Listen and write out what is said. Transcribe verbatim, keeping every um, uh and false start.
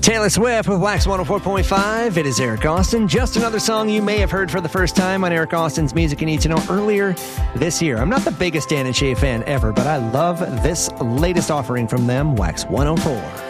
Taylor Swift with Wax one oh four point five. It is Eric Austin. Just another song you may have heard for the first time on Eric Austin's Music You Need to Know earlier this year. I'm not the biggest Dan and Shay fan ever, but I love this latest offering from them, Wax one oh four.